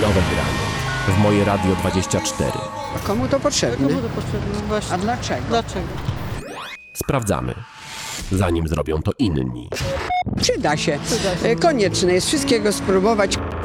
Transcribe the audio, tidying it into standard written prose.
Nowe granie w Moje Radio 24. Komu to potrzebne? Komu to potrzebne? Właśnie. A dlaczego? Dlaczego? Sprawdzamy, zanim zrobią to inni. Przyda się. Konieczne jest wszystkiego spróbować.